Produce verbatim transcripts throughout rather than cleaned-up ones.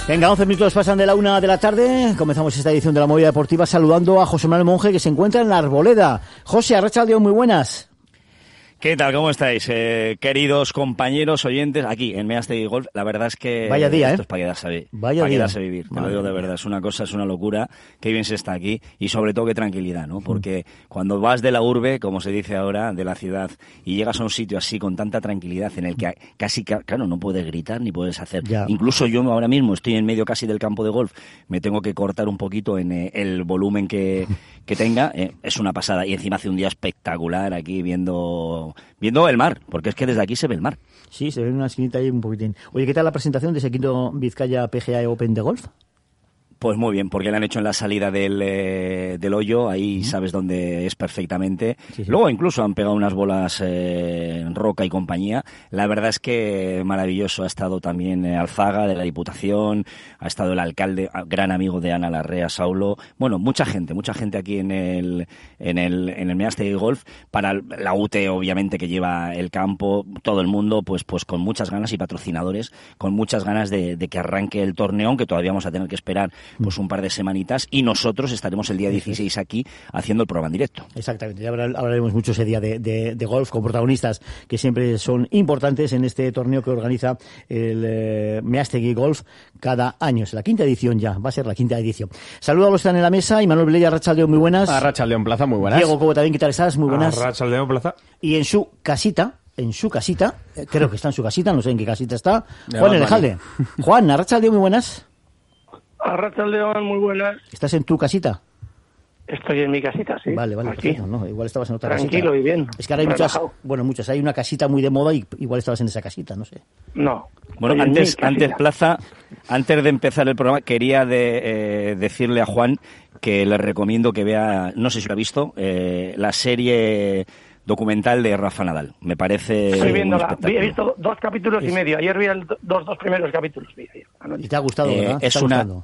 Venga, once minutos pasan de la una de la tarde. Comenzamos esta edición de la Movida Deportiva saludando a José Manuel Monje, que se encuentra en la Arboleda. José, arratsaldeon, muy buenas. ¿Qué tal? ¿Cómo estáis? Eh, queridos compañeros oyentes, aquí en Measte Golf, la verdad es que Vaya día, esto ¿eh? es para quedarse a vivir. Vaya para día. quedarse a vivir, te Vale. lo digo de verdad, es una cosa, es una locura, qué bien se está aquí y sobre todo qué tranquilidad, ¿no? Porque mm. cuando vas de la urbe, como se dice ahora, de la ciudad, y llegas a un sitio así con tanta tranquilidad en el que casi, claro, no puedes gritar ni puedes hacer. Ya. Incluso yo ahora mismo estoy en medio casi del campo de golf, me tengo que cortar un poquito en eh, el volumen que, que tenga, eh, es una pasada. Y encima hace un día espectacular aquí viendo, viendo el mar. Porque es que desde aquí se ve el mar. Sí, se ve una esquinita ahí un poquitín. Oye, ¿qué tal la presentación de ese quinto Vizcaya P G A Open de golf? Pues muy bien, porque le han hecho en la salida del, eh, del hoyo, ahí uh-huh. sabes dónde es perfectamente. Sí, sí. Luego incluso han pegado unas bolas eh, Roca y compañía. La verdad es que maravilloso. Ha estado también Alzaga de la Diputación, ha estado el alcalde, gran amigo de Ana Larrea, Saulo. Bueno, mucha gente, mucha gente aquí en el en el, en el Measte Golf. Para la U T E, obviamente, que lleva el campo, todo el mundo, pues, pues con muchas ganas y patrocinadores, con muchas ganas de, de que arranque el torneo, aunque todavía vamos a tener que esperar pues un par de semanitas, y nosotros estaremos el día dieciséis aquí haciendo el programa en directo. Exactamente, ya hablaremos mucho ese día de, de, de golf con protagonistas que siempre son importantes en este torneo que organiza el eh, Meastegui Golf cada año. Es la quinta edición ya, va a ser la quinta edición. Saludos a los que están en la mesa, Imanol Vilella, arratsaldeon, muy buenas. Arratsaldeon Plaza, muy buenas. Diego Cobo también, ¿qué tal estás? Muy buenas. Arratsaldeon Plaza. Y en su casita, en su casita, eh, creo que está en su casita, no sé en qué casita está, Juan Elejalde. Juan, arratsaldeon, muy buenas. Arratsaldeon, muy buenas. ¿Estás en tu casita? Estoy en mi casita, sí. Vale, vale, aquí. perfecto, no, igual estabas en otra Tranquilo casita. y bien. Es que ahora hay relajado. muchas, bueno, muchas, hay una casita muy de moda y igual estabas en esa casita, no sé. No. Bueno, antes, antes Plaza, antes de empezar el programa, quería de, eh, decirle a Juan que le recomiendo que vea, no sé si lo ha visto, eh, la serie documental de Rafa Nadal. Me parece Estoy viéndola. un He visto dos capítulos es... y medio. Ayer vi el, dos, dos primeros capítulos. Vi ayer, ¿Y te ha gustado, eh, verdad? Es ¿Te una... gustando?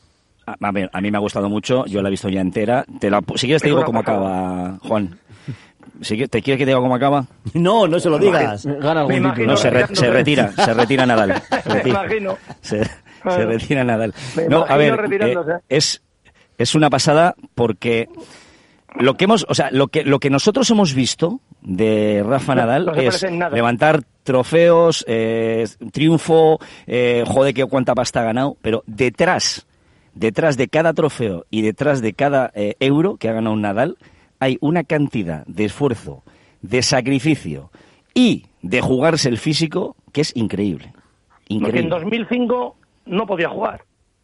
A, a, ver, a mí me ha gustado mucho, yo la he visto ya entera. Te la, si quieres te digo cómo acaba, Juan. Si, ¿Te quieres que te diga cómo acaba? No, no se lo digas. Gana algún título. No, se, re, se retira, se retira Nadal. Se retira, me imagino. Se, se retira Nadal. Me no, a ver, eh, ¿eh? es, es una pasada porque lo que hemos, o sea, lo que, lo que nosotros hemos visto de Rafa Nadal no, no es levantar trofeos, eh, triunfo, eh, joder, que cuánta pasta ha ganado, pero detrás, detrás de cada trofeo y detrás de cada eh, euro que ha ganado un Nadal, hay una cantidad de esfuerzo, de sacrificio y de jugarse el físico que es increíble. Increíble. Porque en dos mil cinco no podía jugar.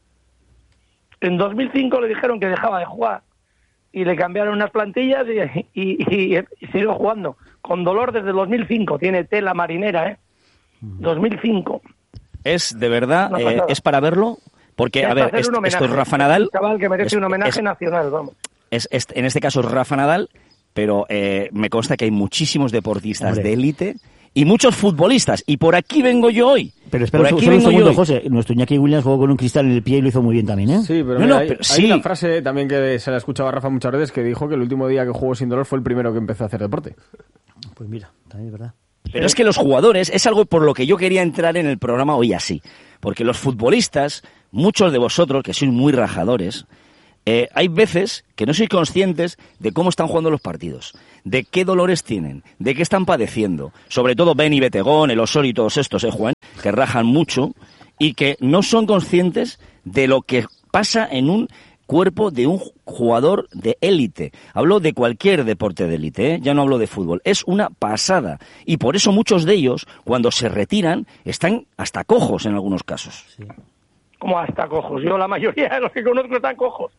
En dos mil cinco le dijeron que dejaba de jugar y le cambiaron unas plantillas y, y, y, y siguió jugando. Con dolor desde el dos mil cinco. Tiene tela marinera, ¿eh? dos mil cinco. Es, de verdad, eh, es para verlo. Porque, a ver, es, esto es Rafa Nadal. Un chaval que merece es, un homenaje es, nacional, vamos. Es, es, en este caso es Rafa Nadal, pero eh, me consta que hay muchísimos deportistas Hombre. de élite y muchos futbolistas. Y por aquí vengo yo hoy. Pero espera un segundo, José. Nuestro Iñaki Williams jugó con un cristal en el pie y lo hizo muy bien también, ¿eh? Sí, pero, no, mira, no, hay, pero hay sí. una frase también que se la escuchaba a Rafa muchas veces que dijo que el último día que jugó sin dolor fue el primero que empezó a hacer deporte. Pues mira, también es verdad. Pero es que los jugadores, es algo por lo que yo quería entrar en el programa hoy así. Porque los futbolistas, muchos de vosotros, que sois muy rajadores, eh, hay veces que no sois conscientes de cómo están jugando los partidos, de qué dolores tienen, de qué están padeciendo. Sobre todo Beni Betegón, el Osorio y todos estos, ¿eh, Juan? Que rajan mucho y que no son conscientes de lo que pasa en un cuerpo de un jugador de élite. Hablo de cualquier deporte de élite, ¿eh? Ya no hablo de fútbol. Es una pasada. Y por eso muchos de ellos, cuando se retiran, están hasta cojos en algunos casos. Sí. ¿Cómo hasta cojos? Yo la mayoría de los que conozco están cojos.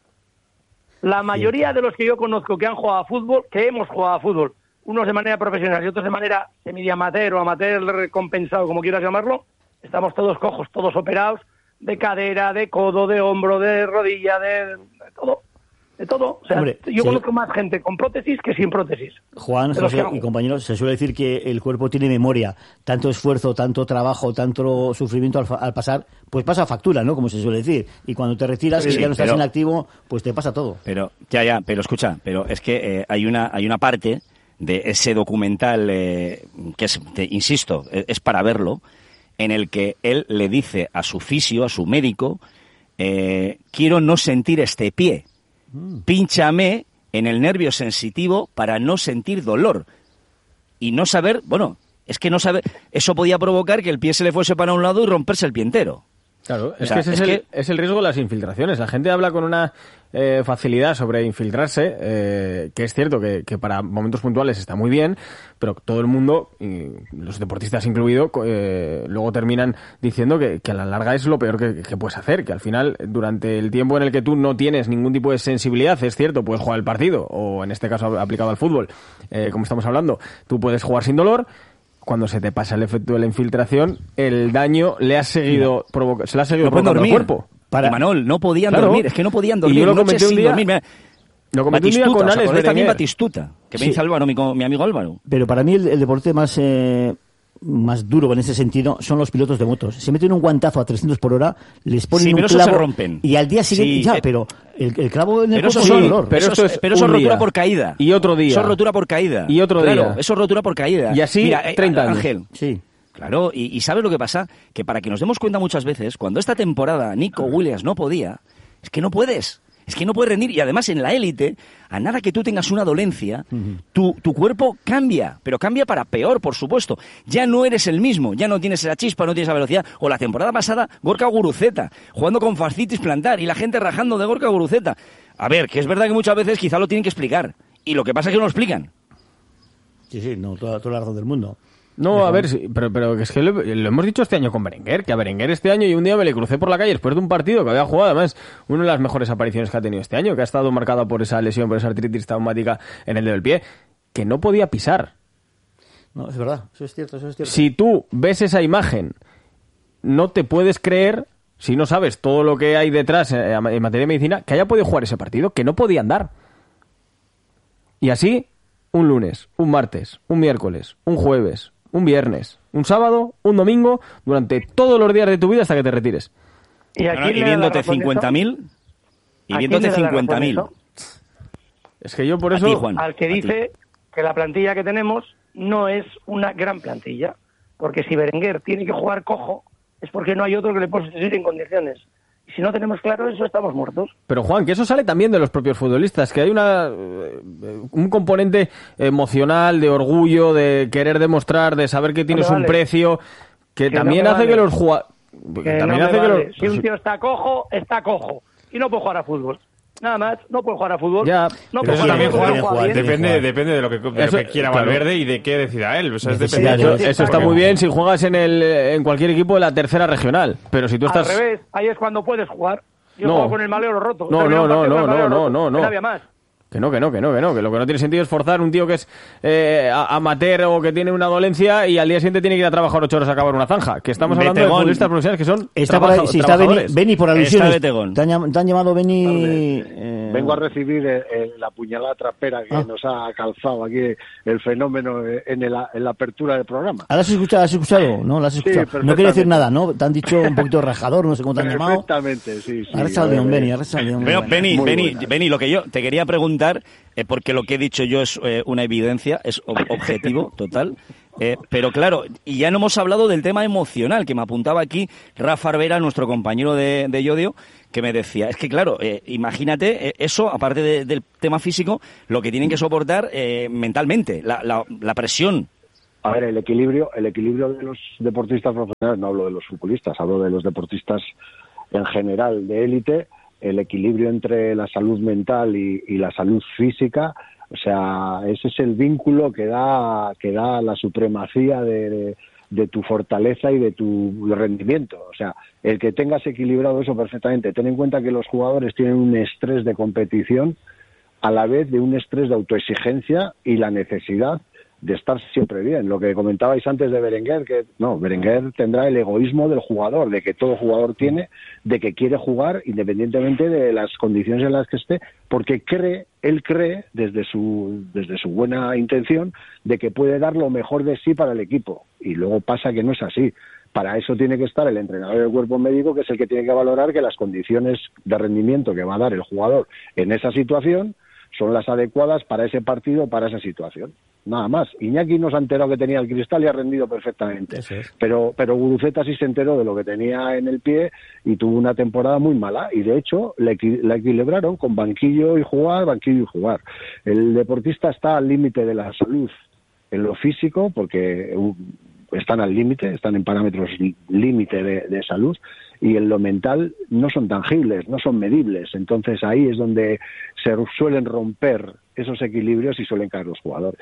La mayoría sí. de los que yo conozco que han jugado a fútbol, que hemos jugado a fútbol, unos de manera profesional y otros de manera semi-amateur o amateur compensado, como quieras llamarlo, estamos todos cojos, todos operados, de cadera, de codo, de hombro, de rodilla, de, de todo, de todo. O sea, Hombre, yo sí. conozco más gente con prótesis que sin prótesis. Juan, José y compañeros, se suele decir que el cuerpo tiene memoria. Tanto esfuerzo, tanto trabajo, tanto sufrimiento al, al pasar, pues pasa factura, ¿no? Como se suele decir. Y cuando te retiras, sí, y ya no estás pero, en activo, pues te pasa todo. Pero, ya, ya, pero escucha, pero es que eh, hay una hay una parte de ese documental eh, que es, te, insisto, es para verlo, en el que él le dice a su fisio, a su médico, eh, quiero no sentir este pie, pínchame en el nervio sensitivo para no sentir dolor y no saber, bueno, es que no sabe, eso podía provocar que el pie se le fuese para un lado y romperse el pie entero. Claro, es o sea, que ese es, es el, que... es el riesgo de las infiltraciones. La gente habla con una eh, facilidad sobre infiltrarse, eh, que es cierto que, que para momentos puntuales está muy bien, pero todo el mundo, y los deportistas incluidos, eh, luego terminan diciendo que, que a la larga es lo peor que, que puedes hacer, que al final, durante el tiempo en el que tú no tienes ningún tipo de sensibilidad, es cierto, puedes jugar el partido, o en este caso aplicado al fútbol, eh, como estamos hablando, tú puedes jugar sin dolor. Cuando se te pasa el efecto de la infiltración, el daño le ha seguido provoca- se le ha seguido no provocando al cuerpo. Para... Manol, no podían claro. dormir, es que no podían dormir. Y yo lo comenté un día, dormir. Mira, lo comenté un día con Alex Berenguer. También Batistuta, que me sí. dice Álvaro, mi, mi amigo Álvaro. Pero para mí el, el deporte más eh, más duro en ese sentido son los pilotos de motos. Se meten un guantazo a trescientos por hora, les ponen sí, un pero clavo eso se rompen. Y al día siguiente, sí, ya, eh, pero el, el clavo en el pero cuerpo eso es son, dolor. Pero eso eso es, es pero eso es un rotura día. por caída. Y otro día. Eso es rotura por caída. Y otro claro, día. Eso es rotura por caída. Y así, Mira, eh, treinta años. Ángel. Sí. Claro, y, y ¿sabes lo que pasa? Que para que nos demos cuenta muchas veces, cuando esta temporada Nico Williams no podía, es que no puedes. Es que no puedes rendir. Y además en la élite, a nada que tú tengas una dolencia, uh-huh. tu, tu cuerpo cambia. Pero cambia para peor, por supuesto. Ya no eres el mismo. Ya no tienes esa chispa, no tienes esa velocidad. O la temporada pasada, Gorka Guruceta, jugando con fascitis plantar y la gente rajando de Gorka Guruceta. A ver, que es verdad que muchas veces quizá lo tienen que explicar. Y lo que pasa es que no lo explican. Sí, sí, no, toda, toda la razón del mundo. No, a ver, sí, pero, pero es que lo, lo hemos dicho este año con Berenguer, que a Berenguer este año y un día me le crucé por la calle después de un partido que había jugado, además, una de las mejores apariciones que ha tenido este año, que ha estado marcada por esa lesión, por esa artritis traumática en el dedo del pie, que no podía pisar. No, es verdad, eso es cierto, eso es cierto. Si tú ves esa imagen, no te puedes creer, si no sabes todo lo que hay detrás en materia de medicina, que haya podido jugar ese partido, que no podía andar. Y así, un lunes, un martes, un miércoles, un jueves, un viernes, un sábado, un domingo, durante todos los días de tu vida hasta que te retires. Y, aquí no, no, y viéndote cincuenta mil, y viéndote cincuenta mil. Es que yo por eso... Ti, Juan, al que dice que la plantilla que tenemos no es una gran plantilla, porque si Berenguer tiene que jugar cojo, es porque no hay otro que le pueda sustituir en condiciones. Y si no tenemos claro eso, estamos muertos. Pero Juan, que eso sale también de los propios futbolistas, que hay una un componente emocional, de orgullo, de querer demostrar, de saber que tienes no vale. un precio, que, que también no hace vale. que los jugadores... También no hace vale. que los... Si un tío está cojo, está cojo. Y no puede jugar a fútbol. Nada más, no puede jugar a fútbol. Ya, no puede jugar también a fútbol. jugar, Jugar, jugar, depende, depende de lo que, de eso, lo que quiera claro. Valverde y de qué decida él. O sea, es depende eso, eso está muy bien si juegas en el en cualquier equipo de la tercera regional. Pero si tú estás... Al revés, ahí es cuando puedes jugar. Yo no. juego con el maleo roto. No, no, no, no, no, no, no, no. No había más. Que no, que no, que no, que no, que lo que no tiene sentido es forzar un tío que es eh, amateur o que tiene una dolencia y al día siguiente tiene que ir a trabajar ocho horas a acabar una zanja. Que estamos hablando Betegón. de futbolistas profesionales que son está trabaja, por ahí, sí, está Beni, Beni por alusiones. Te han, te han llamado Beni... Eh... Vengo a recibir el, el, la puñalada trapera que ah. nos ha calzado aquí el fenómeno en, el, en la apertura del programa. ¿Ahora has escuchado? ¿Has escuchado? No, ¿la has escuchado? Sí, no quiere decir nada, ¿no? Te han dicho un poquito rajador, no sé cómo te han llamado. Perfectamente, sí, sí. Ahora está León, Beni, ahora está León. Beni, Beni, Beni, lo que yo te quería preguntar, eh, porque lo que he dicho yo es eh, una evidencia, es objetivo total. Eh, pero claro, y ya no hemos hablado del tema emocional, que me apuntaba aquí Rafa Arbera, nuestro compañero de, de Yodio, que me decía, es que claro, eh, imagínate eh, eso, aparte de, del tema físico, lo que tienen que soportar eh, mentalmente, la, la, la presión. A ver, el equilibrio, el equilibrio de los deportistas profesionales, no hablo de los futbolistas, hablo de los deportistas en general de élite, el equilibrio entre la salud mental y, y la salud física. O sea, ese es el vínculo que da que da la supremacía de, de, de tu fortaleza y de tu rendimiento. O sea, el que tengas equilibrado eso perfectamente. Ten en cuenta que los jugadores tienen un estrés de competición a la vez de un estrés de autoexigencia y la necesidad de estar siempre bien. Lo que comentabais antes de Berenguer, que no, Berenguer tendrá el egoísmo del jugador, de que todo jugador tiene, de que quiere jugar independientemente de las condiciones en las que esté, porque cree, él cree, desde su, desde su buena intención, de que puede dar lo mejor de sí para el equipo. Y luego pasa que no es así. Para eso tiene que estar el entrenador del cuerpo médico, que es el que tiene que valorar que las condiciones de rendimiento que va a dar el jugador en esa situación son las adecuadas para ese partido, para esa situación. nada más. Iñaki no se ha enterado que tenía el cristal y ha rendido perfectamente. Eso es. Pero, pero Guruceta sí se enteró de lo que tenía en el pie y tuvo una temporada muy mala. Y de hecho, la, equi- la equilibraron con banquillo y jugar, banquillo y jugar. El deportista está al límite de la salud en lo físico, porque uh, están al límite, están en parámetros límite de, de salud, y en lo mental no son tangibles, no son medibles. Entonces ahí es donde se suelen romper esos equilibrios y suelen caer los jugadores.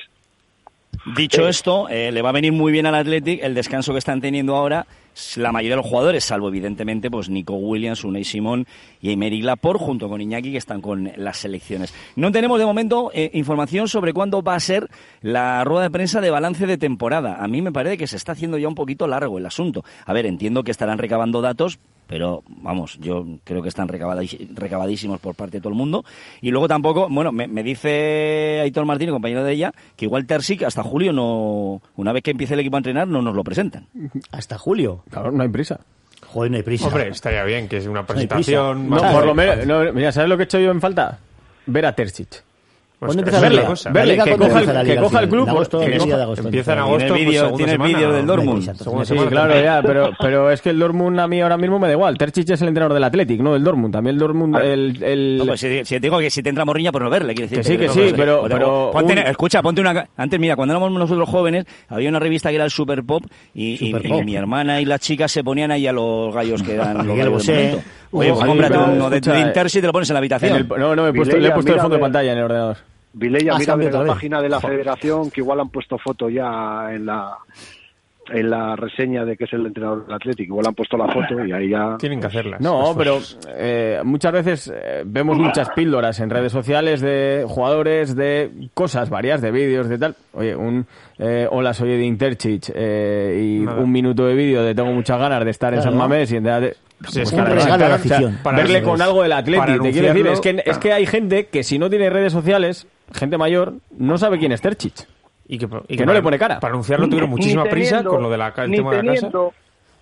Dicho esto, eh, le va a venir muy bien al Athletic el descanso que están teniendo ahora la mayoría de los jugadores, salvo evidentemente pues Nico Williams, Unai Simón y Aymeric Laporte, junto con Iñaki, que están con las selecciones. No tenemos de momento eh, información sobre cuándo va a ser la rueda de prensa de balance de temporada. A mí me parece que se está haciendo ya un poquito largo el asunto. A ver, entiendo que estarán recabando datos, pero vamos, yo creo que están recabadísimos por parte de todo el mundo. Y luego tampoco, bueno, me, me dice Aitor Martínez, compañero de ella, que igual Terzic hasta julio no, una vez que empiece el equipo a entrenar, no nos lo presentan. ¿Hasta julio? Claro, no hay prisa. Joder, no hay prisa. Hombre, estaría bien que es una No presentación hay más... No, por lo menos, no, mira, ¿sabes lo que he hecho yo en falta? Ver a Terzic. Pues ¿Cuándo que- empieza la verle, liga? cosa. verle, La liga que cuándo coja el- empieza la que liga? coja el Sí, club, en agosto, que el coja- día de agosto. Empieza en empieza. agosto, Tiene el pues, vídeo- segunda tiene el semana, vídeo del o- Dortmund. Exacto. segunda Sí, Sí, semana claro, también. ya, pero, pero es que el Dortmund a mí ahora mismo me da igual. Terzic es el entrenador del Athletic, no del Dortmund. También el Dortmund, el... el... No, pues si, si te digo que si te entra morriña, pues no verle. Quiero decir, Que sí, que no, sí, pues, pero- o- pero ponte- un- Escucha, ponte una... Antes, mira, cuando éramos nosotros jóvenes, había una revista que era el Super Pop y, y- Super y Pop. mi hermana y las chicas se ponían ahí a los gallos que eran los Miguel gallos Bosé. del momento. Oye, pues Ojo, cómprate mira, uno de escucha, Dream Terzic y te lo pones en la en habitación. el- no, no, he puesto, Vilella, le he puesto el mira, fondo de ve- pantalla en el ordenador. Vilella, Ah, mira cambio de la otra vez. página de la federación, que igual han puesto foto ya en la en la reseña de que es el entrenador del Athletic. Igual han puesto la foto y ahí ya... Tienen que hacerlas. No, pero eh, muchas veces eh, vemos muchas píldoras en redes sociales de jugadores, de cosas varias, de vídeos, de tal. Oye, un eh, hola, soy Edin Terzic eh, y Nada. un minuto de vídeo de tengo muchas ganas de estar en Claro. San Mamés y de, de- Sí, es Un que regalo a la presentaron- afición. para- verle eso con es. algo del Athletic. Para Te quiero decir, anunciarlo, es que, es que hay gente que si no tiene redes sociales, gente mayor, no sabe quién es Terzic. Y que, y Que no le pone cara. Para anunciarlo tuvieron Ni muchísima prisa teniendo- con lo del el ni tema de la casa. teniendo-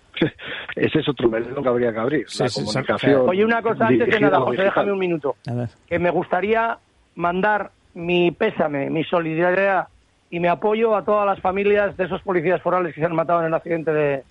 Ese es otro melón que habría que abrir. Sí, la sí, comunicación. Oye, una cosa antes de dirigida a nada, lo José, digital. déjame un minuto. A ver. Que me gustaría mandar mi pésame, mi solidaridad y mi apoyo a todas las familias de esos policías forales que se han matado en el accidente de,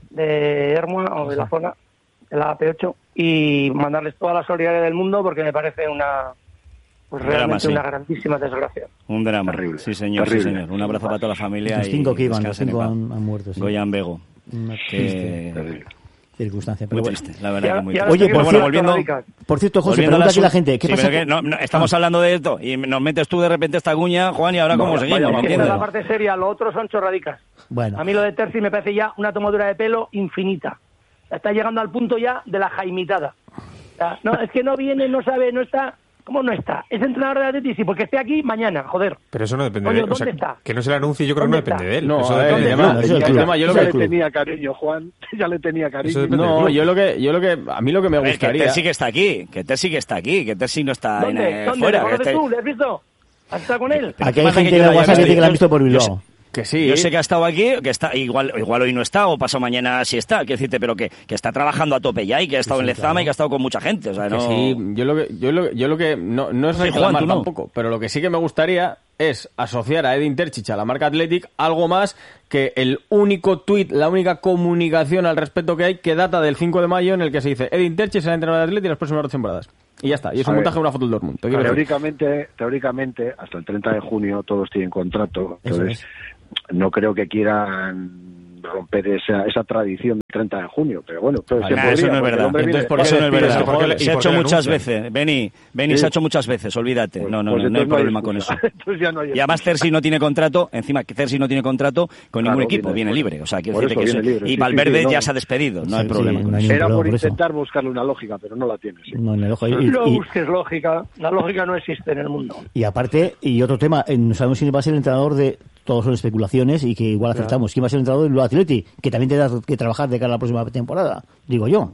de Hermua o de la zona, de la A P ocho, y mandarles toda la solidaridad del mundo porque me parece una pues Un drama, realmente sí. una grandísima desgracia. Un drama. Terrible. Sí, señor, Terrible. sí, señor. Un abrazo para toda la familia. Los y cinco que iban, los descansen en cinco paz. han, han muerto. Sí. Goyan Bego. Una Que... Terrible. circunstancia. Muy Pero bueno. triste, la Y verdad ahora- que muy y ahora triste. Oye, seguimos por Pero bueno, con volviendo... Radicas. Por cierto, José, Volviendo pregunta al aquí la asunto- gente. ¿Qué Sí, pasa? pero que no- no, estamos hablando de esto y nos metes tú de repente esta cuña, Juan, y ahora cómo Vaya, seguimos, vaya, ¿me vaya. Esta es la entiendes? parte seria, lo otro son chorradicas. Bueno, A mí lo de Terzi me parece ya una tomadura de pelo infinita. Está llegando al punto ya de la jaimitada. O sea, no, es que no viene, no sabe, no está. ¿Cómo no está? Es entrenador de Atleti, sí, porque esté aquí mañana, joder. Pero eso no depende Oye, de él. O sea, ¿dónde está? que no se le anuncie, yo creo que no ¿Dónde depende está? de él. No, eso a ver, depende el de tema- él. Eso es el el club. tema, yo lo ya que... le tenía cariño, Juan. Ya le tenía cariño. Eso depende No, del club. yo lo que, yo lo que, a mí lo que me A ver, que gustaría... Terzi que está aquí, que Terzi que está aquí, que Terzi no está en, ¿Dónde? eh, ¿Dónde? fuera. ¿Lo que conoces este- tú? ¿Le has visto? ¿Has estado con él? Pero aquí ¿qué hay pasa gente que de yo no haya WhatsApp que visto? dice que la han Yo- visto por yo Bilbao. sé- Que sí, Yo ¿eh? sé que ha estado aquí, que está igual igual hoy no está o pasado mañana sí está, quiero decirte, pero que, que está trabajando a tope ya y que ha estado en Lezama y que ha estado con mucha gente, o sea, Que no... sí, yo lo que, yo lo, yo lo que no, no es Sí, reclamar Juan, tú no. tampoco, pero lo que sí que me gustaría es asociar a Edin Terzic a la marca Athletic algo más que el único tuit, la única comunicación al respecto que hay que data del cinco de mayo en el que se dice Edin Terzic será entrenador de Athletic las próximas dos temporadas. Y ya está, y es A un ver. montaje de una foto del Dortmund. Te quiero decir. Teóricamente, teóricamente, hasta el treinta de junio todos tienen contrato. Eso Entonces, no creo que quieran romper esa, esa tradición del treinta de junio. Pero bueno, pero se Nah, podría, eso no es porque el verdad. hombre Entonces, viene- ¿por qué Eso no es despides verdad. a jugadores? ¿Y Se ha por hecho qué muchas denuncian? veces. Beni, Beni, Sí. se ha hecho muchas veces, olvídate. Pues- no, no, pues no, no hay entonces problema con eso. excusa. Entonces ya no hay Y además excusa. Terzi no tiene contrato, encima que Terzi no tiene contrato con ningún Claro, equipo, viene- viene libre. O sea, quiero por decirte eso que viene eso- libre, y sí, Valverde sí, sí, ya no. se ha despedido, no hay Sí, problema sí, con no hay eso. ningún Era problema por por eso. intentar buscarle una lógica, pero no la tiene. Sí. No, en el ojo. Y, No y- busques lógica. La lógica no existe en el mundo. y aparte, y otro tema, eh, no sabemos quién va a ser el entrenador de... Todos son especulaciones y que igual acertamos. ¿Quién va a ser el entrenador del Atleti? Que también tendrá que trabajar de cara a la próxima temporada, digo yo.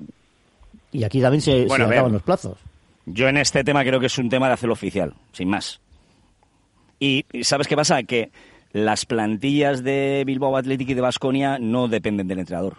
Y aquí también se, Bueno, se a ver. acaban los plazos. Yo en este tema creo que es un tema de hacerlo oficial, sin más. Y y ¿sabes qué pasa? Que las plantillas de Bilbao Athletic y de Baskonia no dependen del entrenador.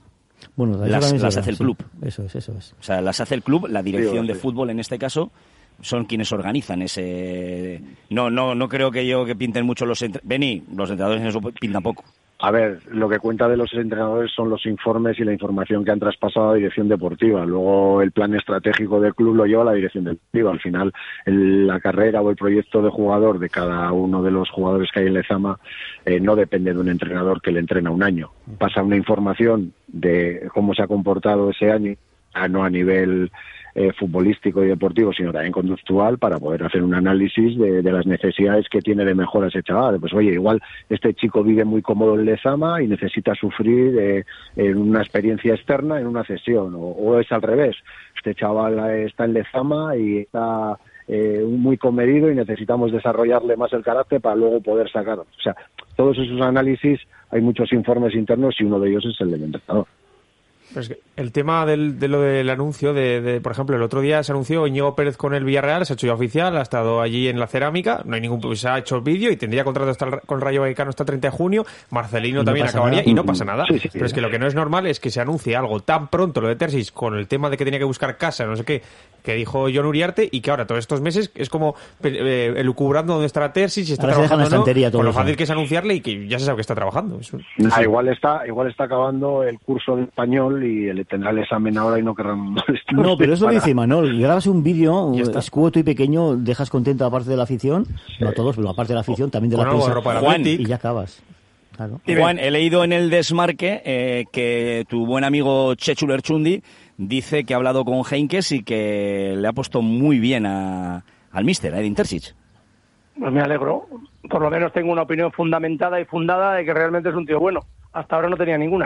Bueno, eso Las- también es las verdad, hace el sí. club. Eso es, eso es. O sea, las hace el club, la dirección Sí, de sí. fútbol en este caso, son quienes organizan ese... No no no creo que yo que pinten mucho los... Entre... Beni, los entrenadores en eso pintan poco. A ver, lo que cuenta de los entrenadores son los informes y la información que han traspasado a la dirección deportiva. Luego el plan estratégico del club lo lleva la dirección deportiva. Al final, el, la carrera o el proyecto de jugador de cada uno de los jugadores que hay en Lezama eh, no depende de un entrenador que le entrena un año. Pasa una información de cómo se ha comportado ese año, no a nivel eh, futbolístico y deportivo, sino también conductual, para poder hacer un análisis de, de las necesidades que tiene de mejora ese chaval. Pues oye, igual este chico vive muy cómodo en Lezama y necesita sufrir eh, en una experiencia externa en una cesión, o, o es al revés, este chaval está en Lezama y está eh, muy comedido y necesitamos desarrollarle más el carácter para luego poder sacarlo. O sea, todos esos análisis, hay muchos informes internos y uno de ellos es el del entrenador. Pues el tema del, de lo del anuncio, de, de, por ejemplo, el otro día se anunció Íñigo Pérez con el Villarreal, se ha hecho ya oficial, ha estado allí en la Cerámica, no hay ningún, pues se ha hecho el vídeo y tendría contrato hasta el, con el Rayo Vallecano hasta el treinta de junio, Marcelino no también acabaría nada. Y no pasa nada. Sí, sí, Pero sí. Es que lo que no es normal es que se anuncie algo tan pronto, lo de Terzic, con el tema de que tenía que buscar casa, no sé qué, que dijo Jon Uriarte, y que ahora todos estos meses es como eh, elucubrando dónde estará Terzic, si está ahora trabajando o no, todo con lo eso. fácil que es anunciarle y que ya se sabe que está trabajando. Eso, ah, sí. igual está igual está acabando el curso de español y le tendrá el examen ahora y no querrán molestar. No, pero es lo que dice Manol, grabas un vídeo, escueto y pequeño, dejas contento a parte de la afición, sí. No a todos, pero aparte de la afición, también de con la prensa, ropa Juan, y ya acabas. Claro. Y Juan, he leído en el Desmarque eh, que tu buen amigo Chechu Lerchundi dice que ha hablado con Heinkes y que le ha puesto muy bien a, al míster, a Edin Terzic. Pues me alegro. Por lo menos tengo una opinión fundamentada y fundada de que realmente es un tío bueno. Hasta ahora no tenía ninguna.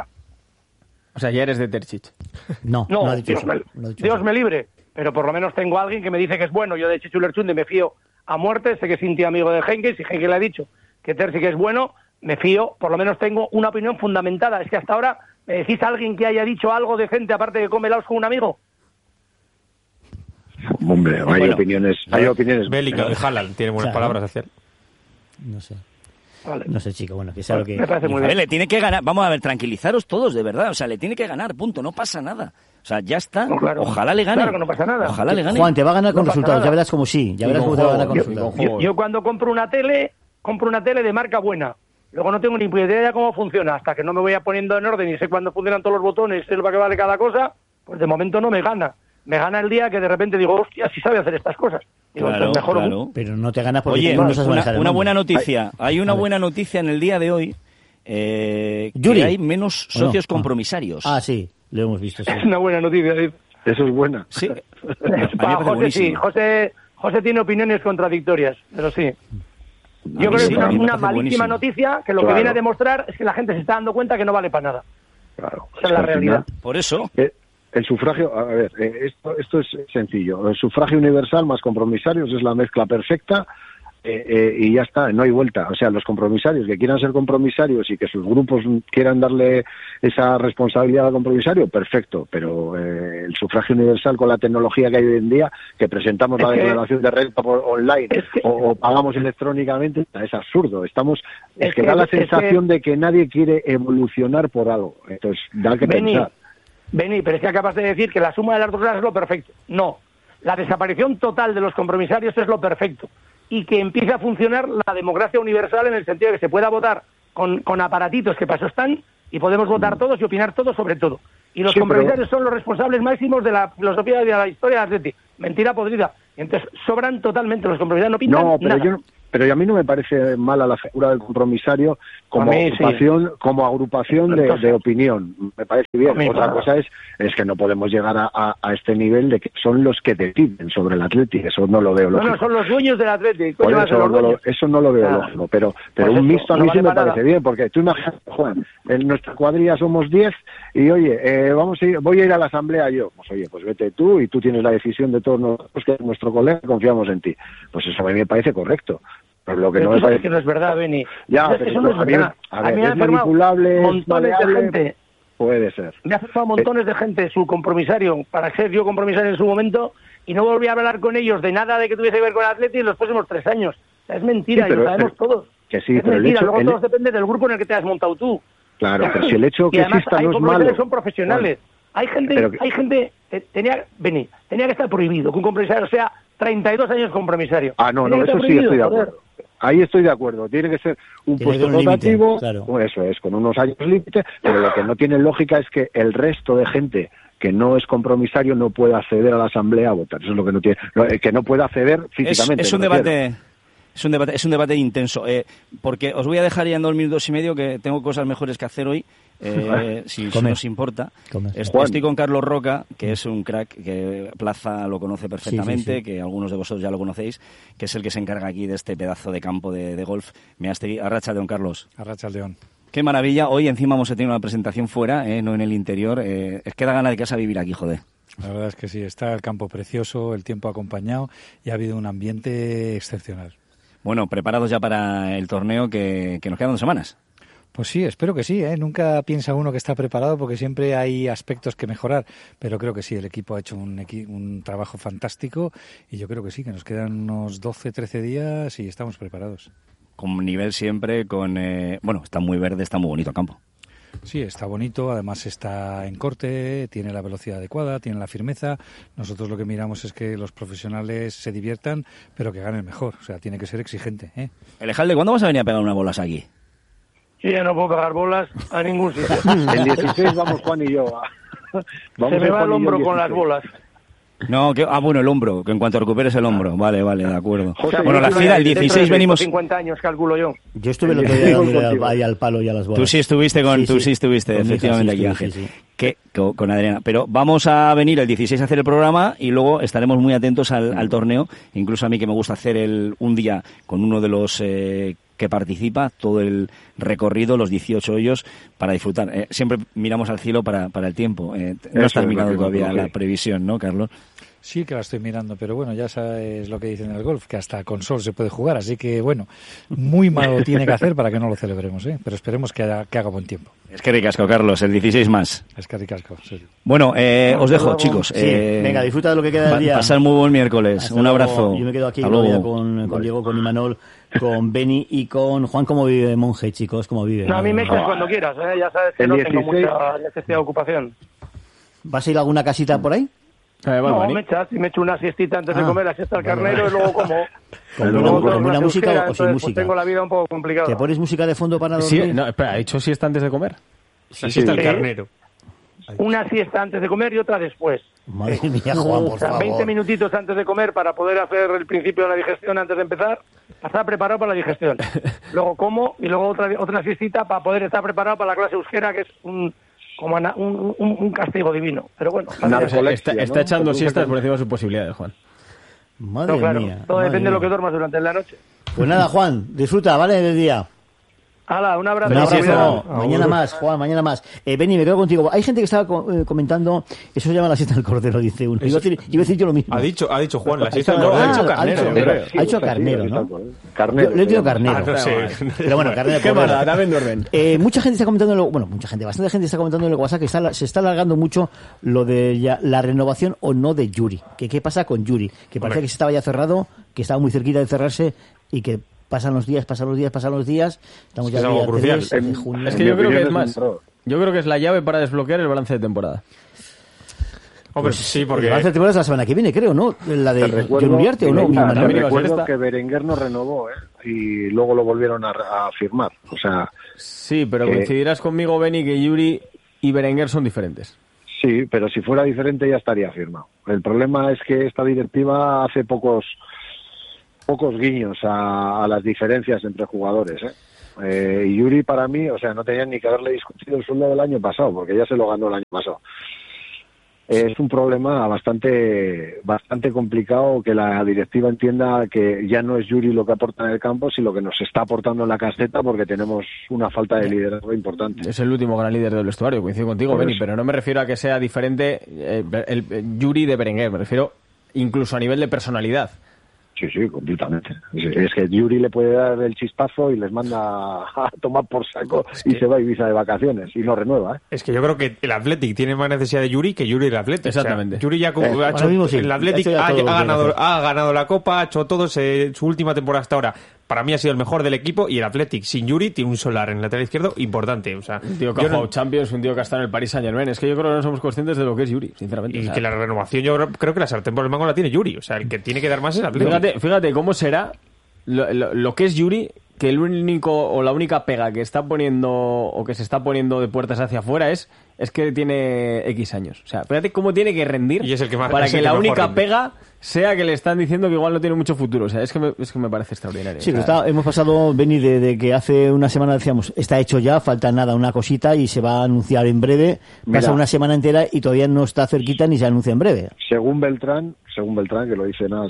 O sea, ya eres de Terzic. No, no, no ha dicho Dios, eso, me, no ha dicho Dios eso. me libre. Pero por lo menos tengo a alguien que me dice que es bueno. Yo de Chechu Lerchundi me fío a muerte. Sé que es íntimo amigo de Heinkes y Heinkes le ha dicho que Terzic es bueno. Me fío, por lo menos tengo una opinión fundamentada. Es que hasta ahora, ¿me decís a alguien que haya dicho algo decente aparte de come helados con un amigo? Hombre, hay bueno, opiniones, hay opiniones. Bélica de Haaland tiene buenas Claro. palabras a hacer. No sé. Vale. No sé, chico, bueno, que sea lo que... Me parece muy A ver, bien. le tiene que ganar, vamos a ver, tranquilizaros todos, de verdad, o sea, le tiene que ganar, punto, no pasa nada. O sea, ya está, No, claro. ojalá le gane. Claro que no pasa nada. Ojalá le gane. Juan, te va a ganar con No pasa resultados, nada. ya verás como sí, ya verás con cómo te va a ganar con juegos, resultados. con Yo, yo cuando compro una tele, compro una tele de marca buena. Luego no tengo ni idea de cómo funciona. Hasta que no me vaya poniendo en orden y sé cuándo funcionan todos los botones, sé lo que vale cada cosa, pues de momento no me gana. Me gana el día que de repente digo, hostia, sí sabe hacer estas cosas. Digo, Claro, entonces mejor claro. Pero no te ganas porque Oye, tú no sabes una, manejar el una mundo. buena noticia. Hay una A ver. buena noticia en el día de hoy. Eh, Yuri. que hay menos ¿O no? socios Ah. compromisarios. Ah, sí, lo hemos visto, sí. Es una buena noticia. ¿Sí? Eso es buena. Sí. Para José sí, buenísimo. José, José tiene opiniones contradictorias, pero sí. Yo mí creo que sí, es una, a mí me una parece malísima buenísimo. noticia que lo Claro. que viene a demostrar es que la gente se está dando cuenta que no vale para nada. Claro. Esa es la Al realidad. final, Por eso. eh, el sufragio, a ver, eh, esto, esto es sencillo. El sufragio universal más compromisarios es la mezcla perfecta. Eh, eh, y ya está, no hay vuelta. O sea, los compromisarios que quieran ser compromisarios y que sus grupos quieran darle esa responsabilidad al compromisario, perfecto, pero eh, el sufragio universal con la tecnología que hay hoy en día, que presentamos Es la que- declaración de renta por online es que- o, o pagamos electrónicamente, es absurdo. Estamos, es, Es que, que- da la es que- sensación de que nadie quiere evolucionar por algo. Entonces, da que Beni, pensar. Beni, pero es que acabas de decir que la suma de las dos cosas es lo perfecto. No, la desaparición total de los compromisarios es lo perfecto. Y que empiece a funcionar la democracia universal en el sentido de que se pueda votar con, con aparatitos que para eso están y podemos votar todos y opinar todos sobre todo. Y los Sí, compromisarios pero- son los responsables máximos de la filosofía y de la historia de Atleti. Mentira podrida. Y entonces sobran totalmente los compromisarios, no pintan No, pero nada. yo no- pero a mí no me parece mala la figura del compromisario como A mí sí. agrupación, como agrupación de, Entonces- de opinión. Me parece A bien. mí Otra nada. cosa es es que no podemos llegar a, a- a este nivel de que son los que deciden sobre el Atlético. Eso no lo veo No, lógico. no, son los dueños del Atlético. Por Coño, van a ser eso, los no lo, dueños. eso no lo veo Nada. lógico, pero, pero Pues un eso, mixto a no mí vale sí me para parece nada. bien, porque tú imagínate, Juan, en nuestra cuadrilla somos diez y oye, eh, vamos a ir, voy a ir a la asamblea yo. Pues oye, pues vete tú y tú tienes la decisión de todos nosotros, que es nuestro colega, confiamos en ti. Pues eso a mí me parece correcto. Pero lo que Pero no tú me sabes parece... que no es verdad, Beni. Ya, Es que pero eso no a es mí- verdad. a A ver, mí me ¿es han firmado manipulable, es montones de maleable? gente. Puede ser. Me ha firmado montones de gente su compromisario para ser yo compromisario en su momento y no volví a hablar con ellos de nada de que tuviese que ver con el Atleti en los próximos tres años. O sea, es mentira, Sí, pero- y lo sabemos pero- todos. que sí, es pero el mentira, hecho- luego el- todo depende del grupo en el que te has montado tú. Claro, pero si el hecho Y que además exista hay no es compromisarios malo... que son profesionales. Hay gente, Pero que- hay gente, te- tenía, vení, tenía que estar prohibido que un compromisario sea treinta y dos años compromisario. Ah, no, no, eso sí estoy de acuerdo. Ahí estoy de acuerdo. Tiene que ser un tiene puesto un rotativo, límite, claro. Pues eso es, con unos años límite, pero lo que no tiene lógica es que el resto de gente que no es compromisario no pueda acceder a la asamblea a votar. Eso es lo que no tiene, que no pueda acceder físicamente. Es, es un debate... Es un debate, es un debate intenso, eh, porque os voy a dejar ya en dos minutos y medio, que tengo cosas mejores que hacer hoy, eh, si, si nos importa. Est- estoy con Carlos Roca, que es un crack, que Plaza lo conoce perfectamente, sí, sí, sí. que algunos de vosotros ya lo conocéis, que es el que se encarga aquí de este pedazo de campo de, de golf. Measteguy, arratsaldeon, Carlos. Arratsaldeon. Qué maravilla, hoy encima hemos tenido una presentación fuera, eh, no en el interior. Eh, es que da gana de casa vivir aquí, joder. La verdad es que sí, está el campo precioso, el tiempo acompañado y ha habido un ambiente excepcional. Bueno, preparados ya para el torneo que, que nos quedan dos semanas. Pues sí, espero que sí, ¿eh? Nunca piensa uno que está preparado porque siempre hay aspectos que mejorar, pero creo que sí, el equipo ha hecho un, equi- un trabajo fantástico y yo creo que sí, que nos quedan unos doce, trece días y estamos preparados. Con nivel siempre, con... Eh, bueno, está muy verde, está muy bonito el campo. Sí, está bonito, además está en corte, tiene la velocidad adecuada, tiene la firmeza. Nosotros lo que miramos es que los profesionales se diviertan, pero que ganen mejor. O sea, tiene que ser exigente, ¿eh? Elejalde, ¿cuándo vas a venir a pegar unas bolas aquí? Sí, ya no puedo pegar bolas a ningún sitio. El dieciséis vamos Juan y yo. Vamos Se me va Juan el hombro yo con las bolas. No, que, ah, bueno, el hombro, que en cuanto recuperes el hombro. Vale, vale, de acuerdo. O sea, bueno, la gira, el dieciséis venimos... cincuenta años, calculo yo. Yo estuve el otro día dándole ahí al palo y a las bolas. Tú sí estuviste, con, sí, tú sí. sí estuviste, Con efectivamente, hija, sí, aquí, estuve, Ángel. sí, sí. Que, con, con Adriana. Pero vamos a venir el dieciséis a hacer el programa y luego estaremos muy atentos al, al torneo. Incluso a mí, que me gusta hacer el un día con uno de los... Eh, que participa, todo el recorrido, los dieciocho hoyos, para disfrutar. Eh, siempre miramos al cielo para, para el tiempo. Eh, no está terminado todavía la previsión, ¿no, Carlos? Sí que la estoy mirando, pero bueno, ya sabes lo que dicen en el golf, que hasta con sol se puede jugar, así que bueno, muy malo tiene que hacer para que no lo celebremos, ¿eh? Pero esperemos que haga, que haga buen tiempo. Es que ricasco, Carlos, el dieciséis más. Es que ricasco, sí. Bueno, eh, os dejo, chicos. Sí, eh, venga, disfruta de lo que queda del día. Pasar muy buen miércoles. Hasta un luego. abrazo. Yo me quedo aquí Hasta luego. con, con Diego, con Imanol, con Beni y con Juan. ¿Cómo vive Monje, chicos? ¿Cómo vive? No, a mí me echas cuando quieras, ¿eh? Ya sabes que El no tengo dieciséis. mucha necesidad de ocupación. ¿Vas a ir a alguna casita por ahí? Eh, bueno, No, Beni. me echas y me echo una siestita antes de Ah, comer la siesta al vale, carnero vale. y luego como. ¿Con Luego buena, tengo con buena clase música euskera, o sin entonces, pues música? tengo la vida un poco complicada. ¿Te pones música de fondo para dormir? Sí, no, espera, ¿ha dicho siesta antes de comer? La siesta al Sí. carnero. Una siesta antes de comer y otra después. Madre mía, Juan, por O sea, favor. veinte minutitos antes de comer para poder hacer el principio de la digestión antes de empezar, para estar preparado para la digestión. Luego como y luego otra otra siestita para poder estar preparado para la clase euskera, que es un como ana- un, un, un castigo divino. Pero bueno, Una así es. recolección, Está, está ¿no? echando Como siestas un- por encima de sus posibilidades, Juan. Madre No, claro, mía. todo madre depende de lo mía. que duermas durante la noche. Pues nada, Juan, disfruta, ¿vale? Del día. Hala, un abrazo. Un abrazo. cuidado. Mañana más, Juan, mañana más. Eh, Beni, me quedo contigo. Hay gente que estaba co- eh, comentando, eso se llama la siesta del cordero, dice uno. Iba a decir, iba a decir yo lo mismo. Ha dicho, ha dicho Juan, la siesta Ah, del cordero. ha dicho Carnero, Carnero, yo creo. ha dicho Carnero, Sí, ¿no? sí, sí, Carnero. Yo le he dicho se llama. Carnero. Ah, no sé. Pero bueno, Carnero. ¿Qué cordero. mala? También duermen. Eh, mucha gente está comentando, en el- bueno, mucha gente, bastante gente está comentando en el WhatsApp que está, se está alargando mucho lo de ya, la renovación o no de Yuri. Que qué pasa con Yuri, que parecía Hombre. que se estaba ya cerrado, que estaba muy cerquita de cerrarse y que pasan los días, pasan los días, pasan los días. Estamos ya Es el algo día crucial. tres de En- junio. Es que En yo mi creo que opinión es es un más. error. Yo creo que es la llave para desbloquear el balance de temporada. Hombre, sí, porque... El balance de temporada es la semana que viene, creo, ¿no? La de Te recuerdo, John Uriarte o no. Venga, Mi te Manuel. También iba a ser recuerdo esta. que Berenguer no renovó, ¿eh? Y luego lo volvieron a, a firmar. O sea, Sí, pero Que- coincidirás conmigo, Beni, que Yuri y Berenguer son diferentes. sí, pero si fuera diferente ya estaría firmado. El problema es que esta directiva hace pocos pocos guiños a, a las diferencias entre jugadores, ¿eh? Eh, y Yuri para mí, o sea, no tenían ni que haberle discutido el sueldo del año pasado, porque ya se lo ganó el año pasado. Es un problema bastante bastante complicado que la directiva entienda que ya no es Yuri lo que aporta en el campo, sino lo que nos está aportando en la caseta, porque tenemos una falta de liderazgo importante. Es el último gran líder del vestuario, coincido contigo, Por Beni, eso. pero no me refiero a que sea diferente eh, el, el Yuri de Berenguer, me refiero incluso a nivel de personalidad. Sí, sí, completamente. Es, es que Yuri le puede dar el chispazo y les manda a tomar por saco y se va a Ibiza de vacaciones y no renueva, ¿eh? Es que yo creo que el Athletic tiene más necesidad de Yuri que Yuri el Athletic. Exactamente. O sea, Yuri ya cu- Eh, ha ahora hecho, mismo sí. el Athletic Ha hecho ya ha, todo lo que ha ganado, tiene que ha ganado la Copa, ha hecho todo, se- su última temporada hasta ahora. para mí ha sido el mejor del equipo, y el Athletic sin Yuri tiene un solar en el lateral izquierdo importante. O sea, un tío que ha jugado no... Champions, un tío que ha estado en el Paris Saint-Germain. Es que yo creo que no somos conscientes de lo que es Yuri, sinceramente. Y o sea, que la renovación, yo creo que la sartén por el mango la tiene Yuri. O sea, el que tiene que dar más es el Athletic. Fíjate, fíjate cómo será lo, lo, lo que es Yuri, que el único o la única pega que está poniendo o que se está poniendo de puertas hacia afuera es es que tiene X años. O sea, fíjate cómo tiene que rendir y es el que más, para que, que la única rinde. pega sea que le están diciendo que igual no tiene mucho futuro. O sea, es que me, es que me parece extraordinario. Sí, o sea, está, hemos pasado, Beni, de, de que hace una semana decíamos, está hecho ya, falta nada, una cosita y se va a anunciar en breve. Mira, pasa una semana entera y todavía no está cerquita ni se anuncia en breve. Según Beltrán, según Beltrán, que lo dice Nas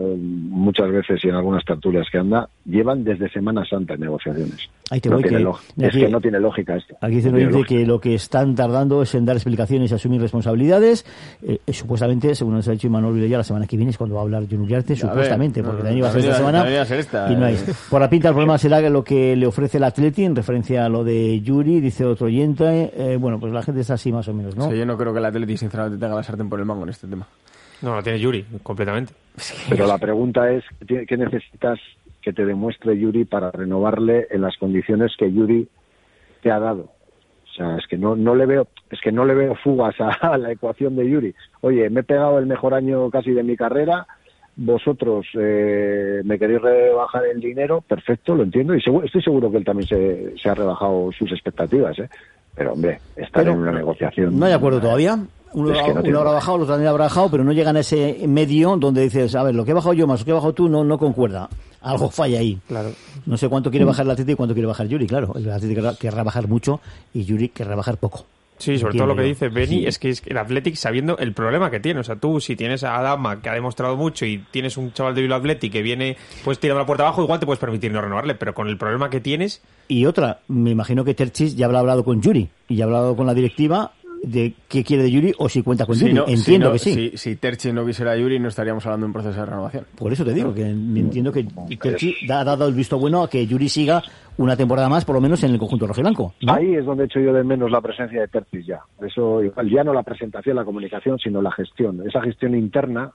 muchas veces y en algunas tertulias que anda, llevan desde Semana Santa en negociaciones. Ahí te no voy, tiene que, log- es aquí, que no tiene lógica esto. Aquí dice no que lo que están tardando es en dar explicaciones y asumir responsabilidades. Eh, eh, supuestamente, según nos ha dicho Imanol Vilella, la semana que viene es cuando va a hablar John Uriarte, supuestamente, porque también iba a ser esta semana esta, y no hay. Por la pinta, el problema será que lo que le ofrece el Atleti en referencia a lo de Yuri, dice otro oyente. Eh, bueno, pues la gente está así más o menos, ¿no? Sí, yo no creo que el Atleti, sinceramente, tenga la sartén por el mango en este tema. No, la tiene Yuri, completamente. Pero la pregunta es, ¿qué necesitas que te demuestre Yuri para renovarle en las condiciones que Yuri te ha dado? O sea, es que no no le veo, es que no le veo fugas a, a la ecuación de Yuri. Oye, me he pegado el mejor año casi de mi carrera, vosotros eh, me queréis rebajar el dinero, perfecto, lo entiendo, y seguro, estoy seguro que él también se, se ha rebajado sus expectativas, ¿eh? Pero, hombre, estar pero en una negociación... No hay acuerdo todavía. Uno, es que no uno habrá bajado, el otro también habrá bajado, pero no llegan a ese medio donde dices, a ver, lo que he bajado yo más lo que he bajado tú no, no concuerda. Algo falla ahí. Claro. No sé cuánto quiere bajar el Atleti y cuánto quiere bajar Yuri, claro. El Atleti querrá, querrá bajar mucho y Yuri querrá bajar poco. Sí, sobre todo lo que yo. dice Beni Sí. es que es el Athletic sabiendo el problema que tiene. O sea, tú si tienes a Adama, que ha demostrado mucho, y tienes un chaval de Bilbao Athletic que viene pues tirando la puerta abajo, igual te puedes permitir no renovarle, pero con el problema que tienes... Y otra, me imagino que Terchis ya habrá hablado con Yuri y ya habrá hablado con la directiva de qué quiere de Yuri o si cuenta con si Yuri. no, Entiendo si no, que sí. Si, si Terchi no quisiera a Yuri, no estaríamos hablando de un proceso de renovación. Por eso te digo que entiendo que Terchis ha dado el visto bueno a que Yuri siga una temporada más, por lo menos en el conjunto rojiblanco, ¿no? Ahí es donde echo yo de menos la presencia de Terchis ya. Eso igual, ya no la presentación, la comunicación, sino la gestión. Esa gestión interna,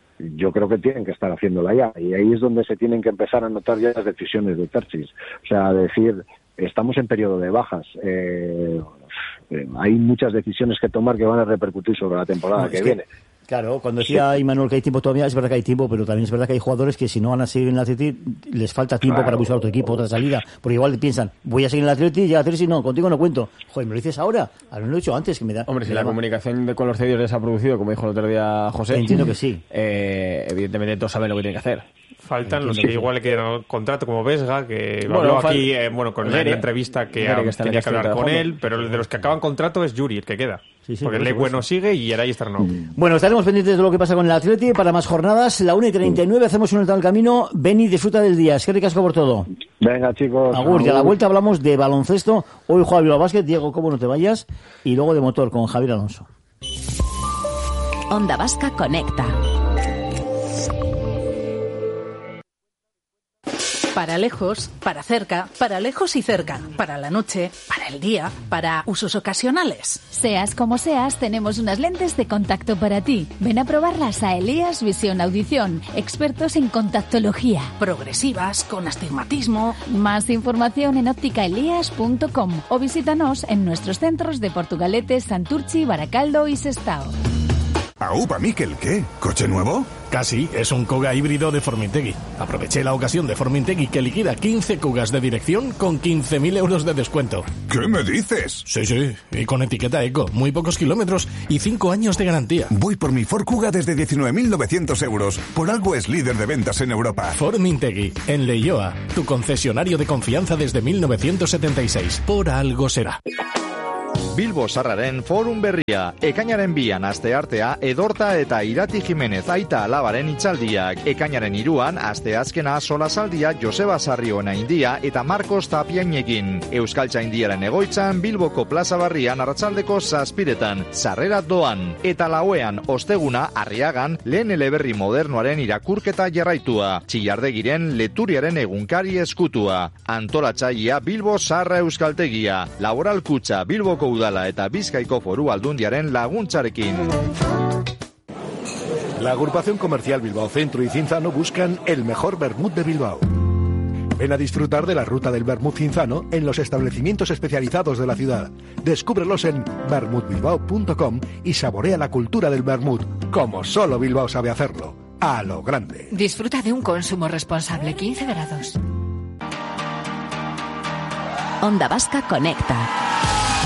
yo creo que tienen que estar haciéndola ya. Y ahí es donde se tienen que empezar a notar ya las decisiones de Terchis. O sea, decir, estamos en periodo de bajas. Eh, eh, hay muchas decisiones que tomar que van a repercutir sobre la temporada No, que, es viene. Claro, cuando decía sí. Imanol que hay tiempo todavía, es verdad que hay tiempo, pero también es verdad que hay jugadores que si no van a seguir en el Atleti, les falta tiempo claro. para buscar otro equipo, otra salida. Porque igual piensan, voy a seguir en el Atleti, y a Terchis no, contigo no cuento. Joder, me lo dices ahora, ahora me lo he dicho antes, que me da... Hombre, si me la da... comunicación de, con los cedidos les ha producido, como dijo el otro día José... Entiendo que sí. Eh, evidentemente todos saben lo que tienen que hacer. Faltan Entiendo los que, que igual le quedan contrato, como Vesga, que Bueno, habló fal... aquí eh, bueno, con Gere, la, la entrevista que, Gere, a, que está tenía que hablar con fondo. él, pero de los que acaban contrato es Yuri, el que queda. Sí, sí, porque el bueno sigue y ahora ahí está renovado. Bueno, estaremos pendientes de lo que pasa con el Atleti para más jornadas. La una y treinta y nueve, hacemos un alto al camino. Ven y disfruta del día. Es que ricasco por todo. Venga, chicos. Agur, y a la vuelta hablamos de baloncesto. Hoy juega Bilbao Basket. Diego, cómo no te vayas. Y luego de motor con Javier Alonso. Onda Vasca Conecta. Para lejos, para cerca, para lejos y cerca, para la noche, para el día, para usos ocasionales. Seas como seas, tenemos unas lentes de contacto para ti. Ven a probarlas a Elías Visión Audición, expertos en contactología. Progresivas, con astigmatismo. Más información en óptica elías punto com o visítanos en nuestros centros de Portugalete, Santurchi, Baracaldo y Sestao. ¿Aupa, Miquel, qué? ¿Coche nuevo? Casi, es un Kuga híbrido de Formintegui. Aproveché la ocasión de Formintegui que liquida quince Kugas de dirección con quince mil euros de descuento. ¿Qué me dices? Sí, sí, y con etiqueta eco, muy pocos kilómetros y cinco años de garantía. Voy por mi Ford Kuga desde diecinueve mil novecientos euros. Por algo es líder de ventas en Europa. Formintegui, en Leioa, tu concesionario de confianza desde mil novecientos setenta y seis. Por algo será. Bilbo Sarraren Forum Berria, ekainaren bian asteartea Edorta eta Irati Jimenez aita alabaren itzaldiak. Ekainaren iruan asteazkena solasaldia Joseba Sarriona India eta Marcos Tapiainekin. Euskaltzaindiaren egoitzan Bilboko Plaza Barrian arratsaldeko zazpiretan, sarrera doan. Eta lauean osteguna Arriagan lehen eleberri modernoaren irakurketa jarraitua. Txillardegiren Leturiaren egunkari eskutua. Antolatzailea Bilbo Sarra Euskaltegia. Laboral Kutxa Bilboko Udala eta Bizkaiko Foru Aldundiaren laguntzarekin. La agrupación comercial Bilbao Centro y Cinzano buscan el mejor vermut de Bilbao. Ven a disfrutar de la ruta del vermut cinzano en los establecimientos especializados de la ciudad. Descúbrelos en vermut bilbao punto com y saborea la cultura del vermut, como solo Bilbao sabe hacerlo, a lo grande. Disfruta de un consumo responsable. quince grados. Onda Vasca Conecta.